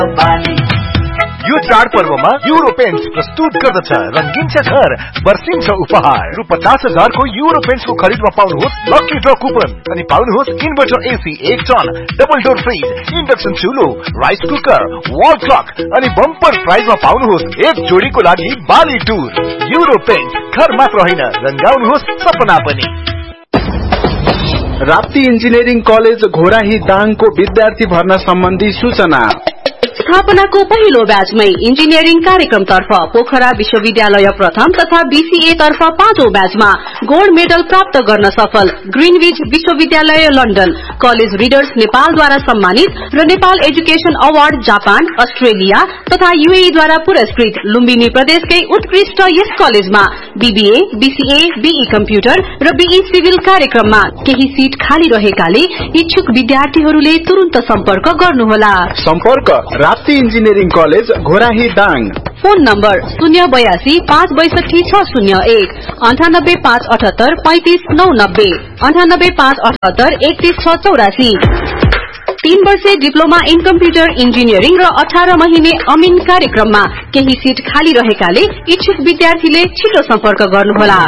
यो चाडपर्वमा euro paints प्रस्तुत गर्दछ रंगीन छ घर बर्सिन्छ उपहार रु 50,000 को युरो पेन्ट्स को खरिदमा पाउनुहोस् लकी ड्र कुपन अनि पाउनुहोस् inverter AC 1 ton double door fridge induction चुलो rice cooker wall clock अनि बम्पर प्राइजमा पाउनुहोस् एक जोडीको लागि बाली टुर युरो पेन्ट्स घर मात्र होइन रंगाउनुहोस् सपना पनि। राप्ती इन्जिनियरिङ कलेज घोराही दाङको विद्यार्थी भर्ना सम्बन्धी सूचना। स्थापनाको पहिलो ब्याचमै इन्जिनियरिङ कार्यक्रमतर्फ पोखरा विश्वविद्यालय प्रथम तथा बीसीए तर्फ 5औं ब्याचमा गोल्ड मेडल प्राप्त गर्न सफल ग्रीनविच विश्वविद्यालय लन्डन कलेज रिडर्स नेपालद्वारा सम्मानित र Nepal education award Japan Australia तथा यूएई द्वारा पुरस्कृत लुम्बिनी प्रदेशकै उत्कृष्ट यस कलेजमा बीबीए बीसीए बीई कम्प्युटर र बीई सिभिल कार्यक्रममा केही सीट खाली रहेकाले इच्छुक विद्यार्थीहरूले तुरुन्त सम्पर्क गर्नुहोला। सम्पर्क Rapti engineering college Ghorahi Dang. Phone number 082 562 601 98 578 35 990 98 578 31 684। 3 वर्षे डिप्लोमा इन कम्प्युटर इन्जिनियरिङ र 18 महिने अमिन कार्यक्रममा केही सीट खाली रहेकाले इच्छुक विद्यार्थीले छिटो सम्पर्क गर्नुहोला।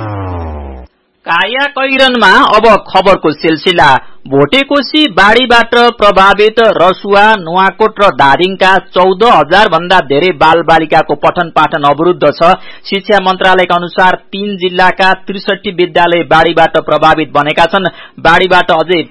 काया कैरनमा अब खबरको सिलसिला। भोटेकोशी बाढ़ीबाट प्रभावित रसुवा नुवाकोट र धादिङका 14,000 भन्दा धेरै बाल बालिकाको पठन पाठन अवरुद्ध छ। शिक्षा मन्त्रालयका अनुसार 3 जिल्लाका 63 विद्यालय बाढ़ीबाट प्रभावित बनेका छन्। बाढ़ीबाट अझै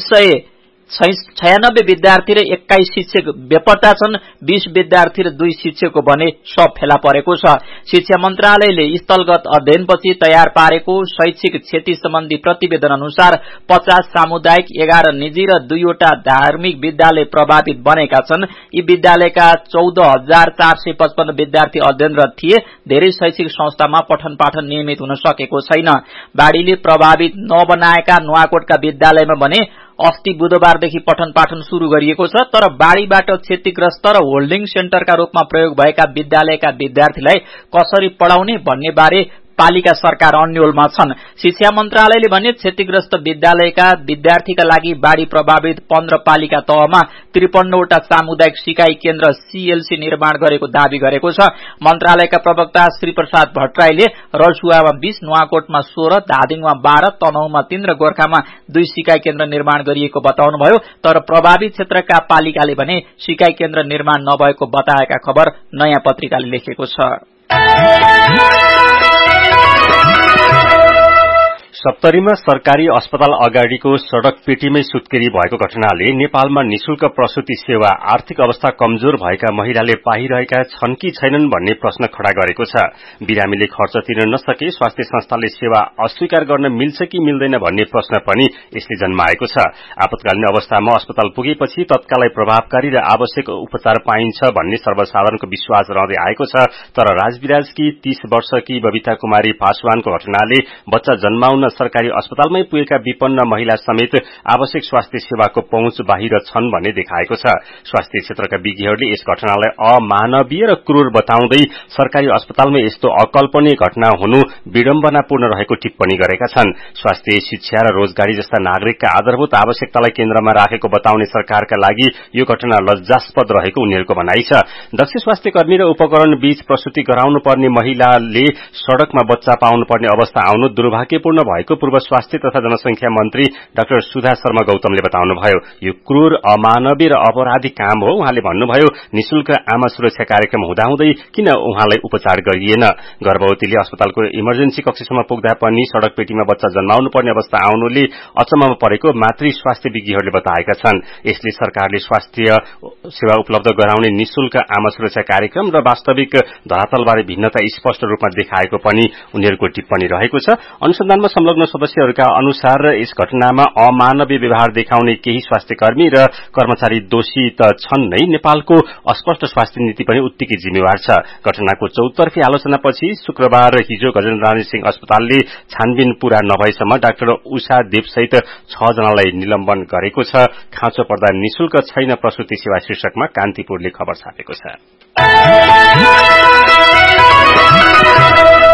396 विद्यार्थी र 21 शिक्षक बेपत्ता छन्। 20 विद्यार्थी र 2 शिक्षकको भने सब फेला परेको छ। शिक्षा मन्त्रालयले स्थलगत अध्ययनपछि तयार पारेको शैक्षिक क्षति सम्बन्धी प्रतिवेदन अनुसार 50 सामुदायिक 11 निजी र 2वटा धार्मिक विद्यालय प्रभावित बनेका छन्। यी विद्यालयका 14,455 विद्यार्थी अध्ययनरत थिए। धेरै शैक्षिक संस्थामा पठन पाठन नियमित हुन सकेको छैन। बाढ़ीले प्रभावित नबनाएका नुवाकोटका विद्यालयमा भने अस्ति बुधबारदेखि पठन पाठन शुरू गरिएको छ। तर बाढ़ीबाट क्षतिग्रस्त र होल्डिङ सेन्टरका रूपमा प्रयोग भएका विद्यालयका विद्यार्थीलाई कसरी पढ़ाउने भन्ने बारे पालिका सरकार अन्योलमा छन्। शिक्षा मन्त्रालयले भने क्षतिग्रस्त विद्यालयका विद्यार्थीका लागि बाढ़ी प्रभावित 15 पालिका तहमा 53वटा सामुदायिक सिकाइ केन्द्र सीएलसी निर्माण गरेको दावी गरेको छ। मन्त्रालयका प्रवक्ता श्री प्रसाद भट्टराईले रसुवामा 20, नुवाकोटमा 16, धादिङमा 12, तनहुमा 3 र गोर्खामा 2 सिकाइ केन्द्र निर्माण गरिएको बताउनुभयो। तर प्रभावित क्षेत्रका पालिकाले भने सिकाइ केन्द्र निर्माण नभएको बताएका खबर नयाँ पत्रिकाले लेखेको छ। सप्तरीमा सरकारी अस्पताल अगाडिको सड़क पेटीमै सुत्केरी भएको घटनाले नेपालमा निशुल्क प्रसूति सेवा आर्थिक अवस्था कमजोर भएका महिलाले पाइरहेका छन् कि छैनन् भन्ने प्रश्न खड़ा गरेको छ। बिरामीले खर्च तिर्न नसके स्वास्थ्य संस्थाले सेवा अस्वीकार गर्न मिल्छ कि मिल्दैन भन्ने प्रश्न पनि यसले जन्माएको छ। आपतकालीन अवस्थामा अस्पताल पुगेपछि तत्कालै प्रभावकारी र आवश्यक उपचार पाइन्छ भन्ने सर्वसाधारणको विश्वास रहँदै आएको छ। तर राजविराजकी 30 वर्षकी बबिता कुमारी पासवानको घटनाले बच्चा जन्माउन सरकारी अस्पतालमै पुगेका विपन्न महिला समेत आवश्यक स्वास्थ्य सेवाको पहुँच बाहिर छन् भन्ने देखाएको छ। स्वास्थ्य क्षेत्रका विज्ञहरूले यस घटनालाई अमानवीय र क्रूर बताउँदै सरकारी अस्पतालमै यस्तो अकल्पनीय घटना हुनु विडम्बनापूर्ण रहेको टिप्पणी गरेका छन्। स्वास्थ्य, शिक्षा र रोजगारी जस्ता नागरिकका आधारभूत आवश्यकतालाई केन्द्रमा राखेको बताउने सरकारका लागि यो घटना लज्जास्पद रहेको उनीहरूको भनाइ छ। दक्ष स्वास्थ्य कर्मी र उपकरण बीच प्रसूति गराउनु पर्ने महिलाले सड़कमा बच्चा पाउनु पर्ने अवस्था आउनु दुर्भाग्यपूर्ण भएको पूर्व स्वास्थ्य तथा जनसंख्या मन्त्री डाक्टर सुधा शर्मा गौतमले बताउनुभयो। यो क्रूर, अमानवीय र अपराधिक काम हो। उहाँले भन्नुभयो, निशुल्क आमा सुरक्षा कार्यक्रम हुँदाहुँदै किन उहाँलाई उपचार गरिएन? गर्भवतीले अस्पतालको इमर्जेन्सी कक्षसम्म पुग्दा पनि सड़क पेटीमा बच्चा जन्माउनु पर्ने अवस्था आउनुले अचम्ममा परेको मातृ स्वास्थ्य विज्ञहरूले बताएका छन्। यसले सरकारले स्वास्थ्य सेवा उपलब्ध गराउने निशुल्क आमा सुरक्षा कार्यक्रम र वास्तविक धरातलबारे भिन्नता स्पष्ट रूपमा देखाएको पनि उनीहरूको टिप्पणी रहेको छ। अनुसन्धानमा संलग्न सदस्यहरूका अनुसार यस घटनामा अमानवीय व्यवहार देखाउने केही स्वास्थ्य कर्मी र कर्मचारी दोषी त छन् नै, नेपालको अस्पष्ट स्वास्थ्य नीति पनि उत्तिकै जिम्मेवार छ। घटनाको चौतर्फी आलोचनापछि शुक्रबार हिजो गजेन्द्रनारायण सिंह अस्पतालले छानबिन पूरा नभएसम्म डाक्टर उषा देवसहित 6 जनालाई निलम्बन गरेको छ। खाँचो पर्दा निशुल्क छैन प्रसूति सेवा शीर्षकमा कान्तिपुरले खबर छापेको छ।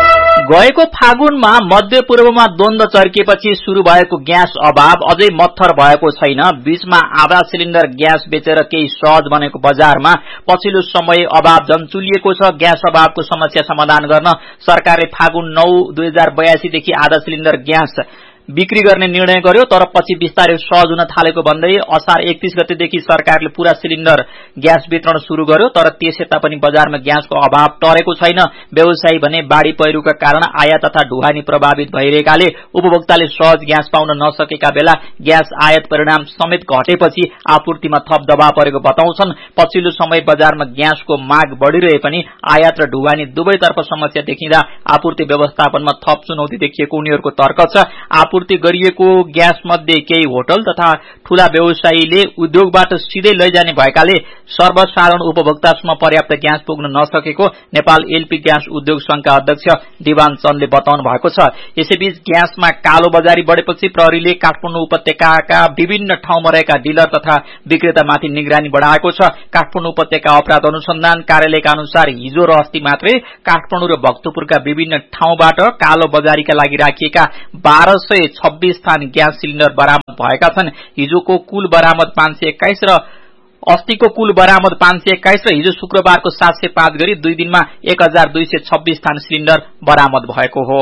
गएको फागुनमा मध्यपूर्वमा द्वन्द्व चर्किएपछि शुरू भएको ग्यास अभाव अझै मत्थर भएको छैन। बीचमा आधा सिलिण्डर ग्यास बेचेर केही सहज बनेको बजारमा पछिल्लो समय अभाव जन्चुलिएको छ। ग्यास अभावको समस्या समाधान गर्न सरकारले फागुन 9, 2082 देखि आधा सिलिण्डर ग्यास बिक्री गर्ने निर्णय गर्यो, तर पछि बिस्तारै सहज हुन थालेको भन्दै असार 31 गतेदेखि सरकारले पूरा सिलिण्डर ग्यास वितरण शुरू गर्यो, तर त्यस यता पनि बजारमा ग्यासको अभाव टरेको छैन। व्यवसायी भने बाढ़ी पहिरोका कारण आयात तथा ढुवानी प्रभावित भइरहेकाले उपभोक्ताले सहज ग्यास पाउन नसकेका बेला ग्यास आयात परिणाम समेत घटेपछि आपूर्तिमा थप दबाव परेको बताउँछन्। पछिल्लो समय बजारमा ग्यासको माग बढ़िरहे पनि आयात र ढुवानी दुवैतर्फ समस्या देखिँदा आपूर्ति व्यवस्थापनमा थप चुनौती देखिएको उनीहरूको तर्क छ। आपूर्ति गरिएको ग्यास मध्ये केही होटल तथा ठूला व्यवसायीले उद्योगबाट सिधै लैजाने भएकाले सर्वसाधारण उपभोक्तासम्म पर्याप्त ग्यास पुग्न नसकेको नेपाल एलपी ग्यास उद्योग संघका अध्यक्ष दिवान चन्दले बताउनु भएको छ। यसैबीच ग्यासमा कालो बजारी बढ़ेपछि प्रहरीले काठमाडौँ उपत्यकाका विभिन्न ठाउँमा रहेका डिलर तथा विक्रेतामाथि निगरानी बढ़ाएको छ। काठमाडौँ उपत्यका अपराध अनुसन्धान कार्यालयका अनुसार हिजो र अस्ति मात्रै काठमाडौँ र भक्तपुरका विभिन्न ठाउँबाट कालो बजारीका लागि राखिएका 1226 थान ग्यास सिलिण्डर बरामद भएका छन्। हिजोको कुल बरामद 521 र अस्तिको कुल बरामद 521 र हिजो शुक्रबारको 705 गरी 2 दिनमा 1226 थान सिलिण्डर बरामद भएको हो।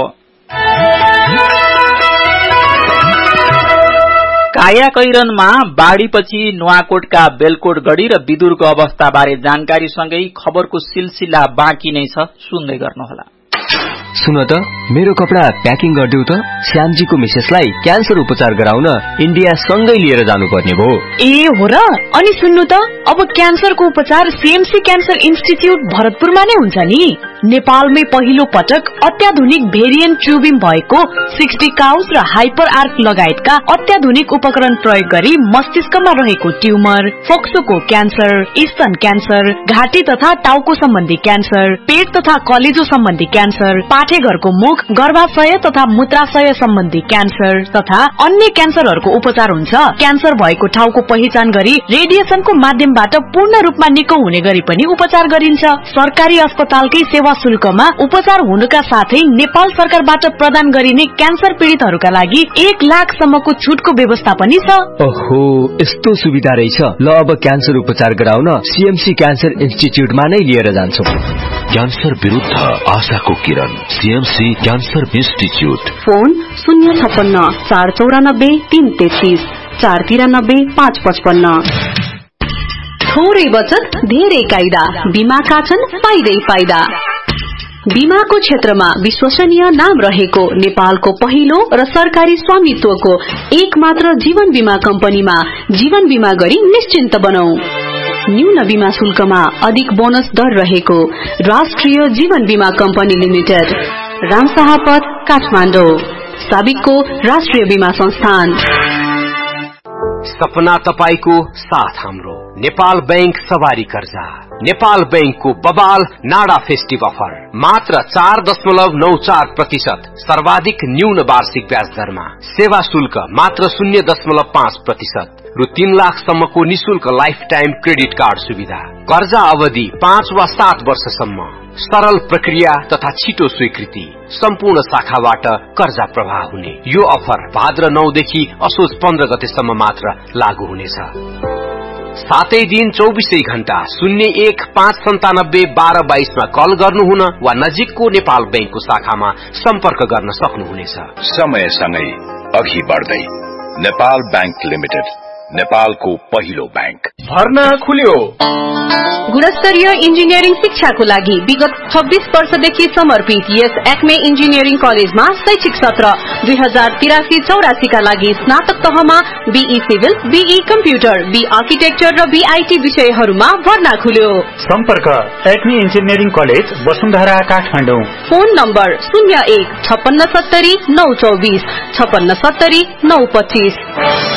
कायाकैरनमा बाढ़ीपछि नुवाकोटका बेलकोट गढ़ी र विदुरको अवस्थाबारे जानकारीसँगै खबरको सिलसिला बाँकी नै छ, सुन्दै गर्नुहोला। सुन त, मेरो कपडा प्याकिङ गरिदेऊ त। श्यामजीको मिसेसलाई क्यान्सर उपचार गराउन इन्डिया सँगै लिएर जानुपर्ने भो। ए हो र? अनि सुन्नु त, अब क्यान्सरको उपचार सीएमसी क्यान्सर इन्स्टिच्युट भरतपुरमा नै हुन्छ नि। नेपालमै पहिलो पटक अत्याधुनिक भेरिएन्ट ट्युबिङ भएको 60 काउस र हाइपर आर्क लगायतका अत्याधुनिक उपकरण प्रयोग गरी मस्तिष्कमा रहेको ट्युमर, फोक्सोको क्यान्सर, स्तन क्यान्सर, घाँटी तथा टाउको सम्बन्धी क्यान्सर, पेट तथा कलेजो सम्बन्धी क्यान्सर, पाठेघरको मुख, गर्भाशय तथा मूत्राशय सम्बन्धी क्यान्सर तथा अन्य क्यान्सरहरूको उपचार हुन्छ। क्यान्सर भएको ठाउँको पहिचान गरी रेडिएसनको माध्यमबाट पूर्ण रूपमा निको हुने गरी पनि उपचार गरिन्छ। सरकारी अस्पतालकै सेवा शुल्कमा उपचार हुनुका साथै नेपाल सरकारबाट प्रदान गरिने क्यान्सर पीड़ितहरूका लागि 1 लाखसम्मको छुटको व्यवस्था पनि छ। ओहो, यस्तो सुविधा रहेछ। ल, अब क्यान्सर उपचार गराउन सीएमसी क्यान्सर इन्स्टिच्युटमा नै लिएर जान्छु। क्यान्सर विरुद्ध आशाको किरण, सीएमसी क्यान्सर इन्स्टिच्युट। फोन 056 494 333 493 555। थोरै बचत धेरै कायदा, बीमाका छन् फाइदै फाइदा। बीमाको क्षेत्रमा विश्वसनीय नाम रहेको नेपालको पहिलो र सरकारी स्वामित्वको एक मात्र जीवन बीमा कम्पनीमा जीवन बीमा गरी निश्चिन्त बनौ। न्यून बीमा शुल्कमा अधिक बोनस दर रहेको राष्ट्रिय जीवन बीमा कम्पनी लिमिटेड, रामशाहपथ, काठमाडौँ। साबिकको राष्ट्रिय बीमा संस्थान। सपना तपाईको साथ हाम्रो नेपाल बैंक सवारी कर्जा। नेपाल बैंकको बबाल नाडा फेस्टिभ अफर मात्र 4.94% सर्वाधिक न्यून वार्षिक ब्याज दरमा, सेवा शुल्क मात्र 0.5% रु 3 लाखसम्मको निशुल्क लाइफ टाइम क्रेडिट कार्ड सुविधा, कर्जा अवधि 5 वा 7 वर्षसम्म, सरल प्रक्रिया तथा छिटो स्वीकृति, सम्पूर्ण शाखाबाट कर्जा प्रवाह हुने। यो अफर भाद्र 9 देखि असोज 15 गतेसम्म मात्र लागू हुनेछ। सातै दिन 24 घण्टा 01 597 1222 मा कल गर्नुहुन वा नजिकको नेपाल बैंकको शाखामा सम्पर्क गर्न सक्नुहुनेछ। समयसँगै अघि बढ्दै नेपाल बैंक लिमिटेड, नेपालको पहिलो बैंक। भर्ना खुल्यो। गुणस्तरीय इन्जिनियरिङ शिक्षाको लागि विगत 26 वर्षदेखि समर्पित यस एक्मे इन्जिनियरिङ कलेजमा शैक्षिक सत्र 2083-84 का लागि स्नातक तहमा be civil, be computer, be architecture र बीआईटी विषयहरूमा भर्ना खुल्यो। सम्पर्क Acme engineering college, Vasundhara, Kathmandu. Phone number 01 56 70 924 56 70 925।